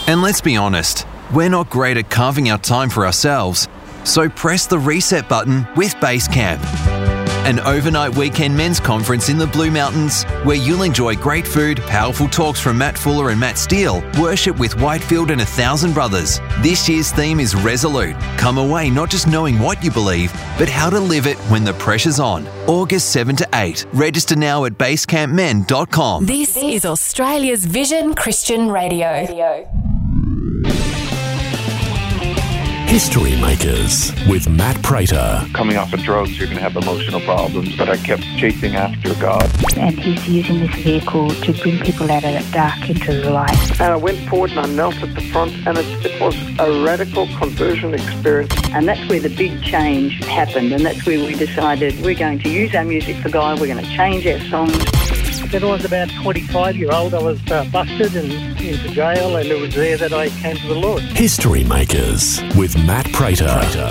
And let's be honest, we're not great at carving out time for ourselves. So press the reset button with Basecamp, an overnight weekend men's conference in the Blue Mountains where you'll enjoy great food, powerful talks from Matt Fuller and Matt Steele, worship with Whitefield and 1,000 Brothers. This year's theme is Resolute. Come away not just knowing what you believe, but how to live it when the pressure's on. August 7 to 8. Register now at basecampmen.com. This is Australia's Vision Christian Radio. History Makers with Matt Prater. Coming off of drugs, you're going to have emotional problems, but I kept chasing after God. And he's using this vehicle to bring people out of the dark into the light. And I went forward and I knelt at the front, and it was a radical conversion experience. And that's where the big change happened, and that's where we decided we're going to use our music for God, we're going to change our songs. When I was about 25-year-old, I was busted and into jail, and it was there that I came to the Lord. History Makers with Matt Prater.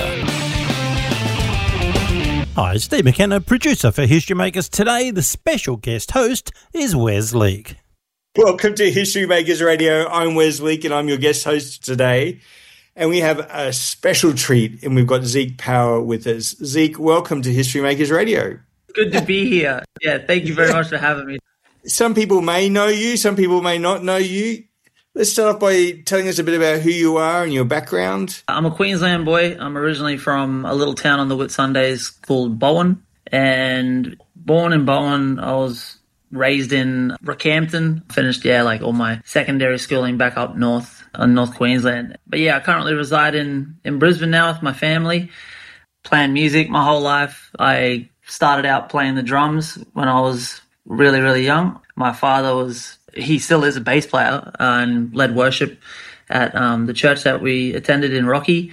Hi, Steve McKenna, producer for History Makers. Today, the special guest host is Wes Leake. Welcome to History Makers Radio. I'm Wes Leake, and I'm your guest host today. And we have a special treat, and we've got Zeke Power with us. Zeke, welcome to History Makers Radio. Good to be here. Yeah, thank you very much for having me. Some people may know you, some people may not know you. Let's start off by telling us a bit about who you are and your background. I'm a Queensland boy. I'm originally from a little town on the Whitsundays called Bowen. And born in Bowen, I was raised in Rockhampton. Finished, all my secondary schooling back up north in North Queensland. But I currently reside in Brisbane now with my family. Playing music my whole life. I started out playing the drums when I was really, really young. My father he still is a bass player and led worship at the church that we attended in Rocky.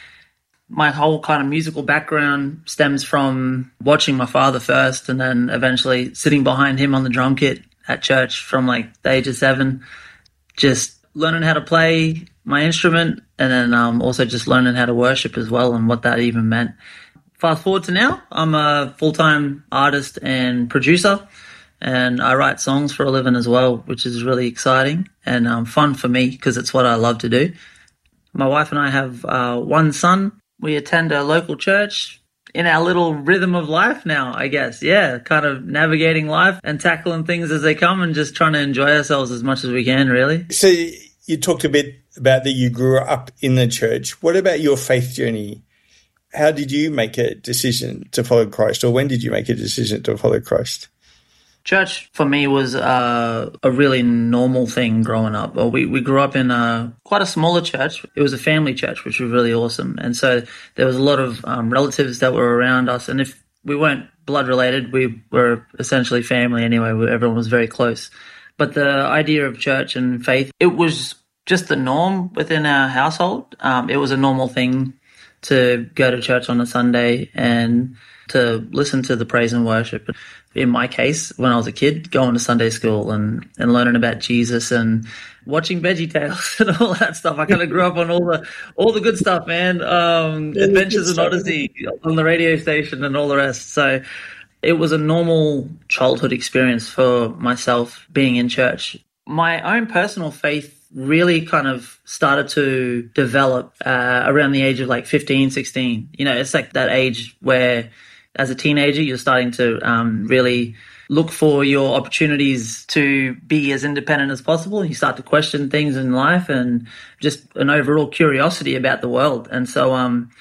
My whole kind of musical background stems from watching my father first and then eventually sitting behind him on the drum kit at church from the age of 7, just learning how to play my instrument and then also just learning how to worship as well and what that even meant. Fast forward to now, I'm a full-time artist and producer, and I write songs for a living as well, which is really exciting and fun for me because it's what I love to do. My wife and I have one son. We attend a local church in our little rhythm of life now, I guess. Yeah, kind of navigating life and tackling things as they come and just trying to enjoy ourselves as much as we can, really. So you talked a bit about that you grew up in the church. What about your faith journey? How did you make a decision to follow Christ, or when did you make a decision to follow Christ? Church for me was a really normal thing growing up. We grew up in quite a smaller church. It was a family church, which was really awesome. And so there was a lot of relatives that were around us. And if we weren't blood related, we were essentially family anyway. Everyone was very close. But the idea of church and faith, it was just the norm within our household. It was a normal thing to go to church on a Sunday and to listen to the praise and worship. In my case, when I was a kid, going to Sunday school and learning about Jesus and watching VeggieTales and all that stuff. I kind of grew up on all the good stuff, man. Adventures in Odyssey on the radio station and all the rest. So it was a normal childhood experience for myself being in church. My own personal faith really kind of started to develop around the age of 15, 16. It's that age where as a teenager, you're starting to really look for your opportunities to be as independent as possible. You start to question things in life and just an overall curiosity about the world. And so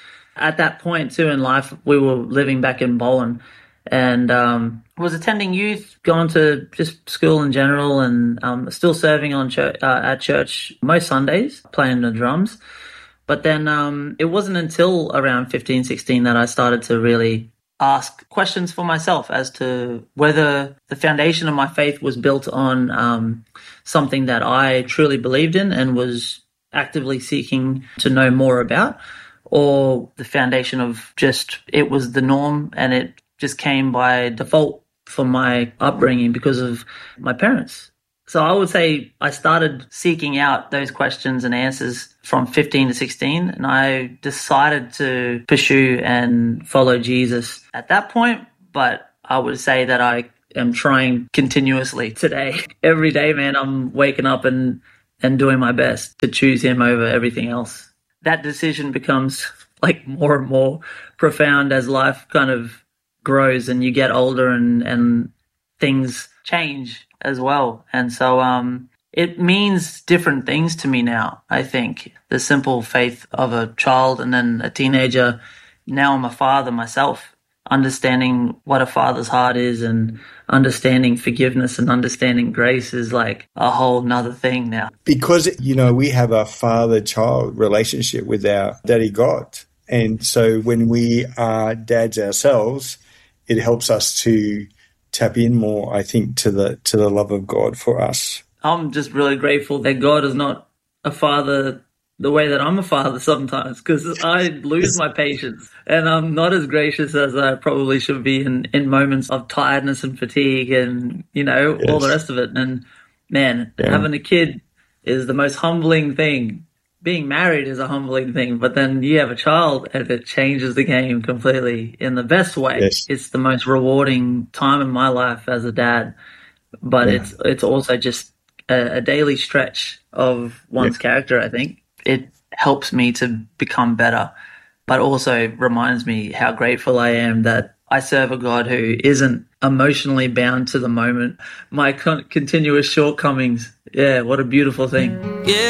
at that point too in life, we were living back in Bowen and was attending youth, going to just school in general and still serving at church most Sundays, playing the drums. But then it wasn't until around 15, 16 that I started to really ask questions for myself as to whether the foundation of my faith was built on something that I truly believed in and was actively seeking to know more about, or the foundation of just it was the norm and it just came by default for my upbringing because of my parents. So I would say I started seeking out those questions and answers from 15 to 16, and I decided to pursue and follow Jesus at that point. But I would say that I am trying continuously today. Every day, man, I'm waking up and and doing my best to choose him over everything else. That decision becomes like more and more profound as life kind of grows and you get older and things change as well. And so it means different things to me now, I think. The simple faith of a child and then a teenager. Now I'm a father myself, understanding what a father's heart is and understanding forgiveness and understanding grace is like a whole nother thing now. Because, we have a father-child relationship with our daddy God. And so when we are dads ourselves, it helps us to tap in more, I think, to the love of God for us. I'm just really grateful that God is not a father the way that I'm a father sometimes, because I lose my patience and I'm not as gracious as I probably should be in moments of tiredness and fatigue and, all the rest of it. And man, having a kid is the most humbling thing. Being married is a humbling thing, but then you have a child and it changes the game completely in the best way. Yes. It's the most rewarding time in my life as a dad, but it's also just a daily stretch of one's character, I think. It helps me to become better, but also reminds me how grateful I am that I serve a God who isn't emotionally bound to the moment. My continuous shortcomings, what a beautiful thing. Yeah.